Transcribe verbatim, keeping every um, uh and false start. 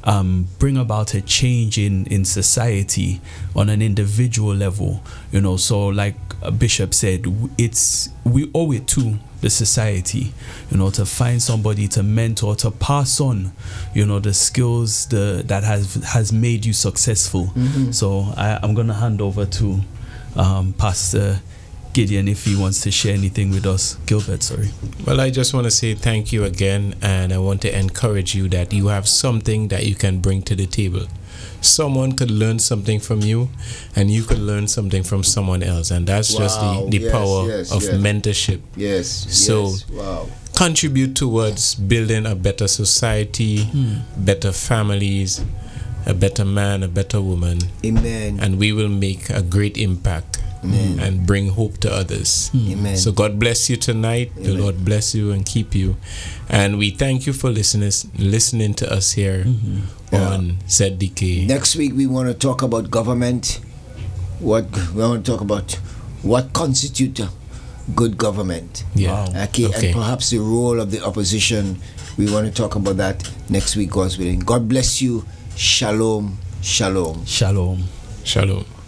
um, bring about a change in, in society on an individual level. You know, so like Bishop said, it's we owe it to the society, you know, to find somebody to mentor, to pass on, you know, the skills the that has has made you successful. Mm-hmm. So I, I'm gonna hand over to um, Pastor Gideon if he wants to share anything with us. Gilbert, sorry. Well, I just want to say thank you again, and I want to encourage you that you have something that you can bring to the table. Someone could learn something from you, and you could learn something from someone else, and that's wow. just the, the yes, power yes, of yes. mentorship. Yes. So yes. Wow. contribute towards building a better society, mm. better families, a better man, a better woman. Amen. And we will make a great impact. Amen. And bring hope to others. Amen. So God bless you tonight. Amen. The Lord bless you and keep you. And we thank you for listening listening to us here mm-hmm. on yeah. Z D K. Next week we want to talk about government. What we want to talk about what constitutes good government. Yeah. Wow. Okay. okay. And perhaps the role of the opposition. We want to talk about that next week, God's willing. God bless you. Shalom. Shalom. Shalom. Shalom.